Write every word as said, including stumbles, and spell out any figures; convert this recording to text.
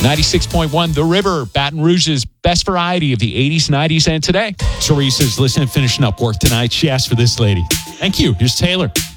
ninety-six point one The River, Baton Rouge's best variety of the eighties, nineties, and today. Teresa's listening, finishing up work tonight. She asked for this lady. Thank you. Here's Taylor.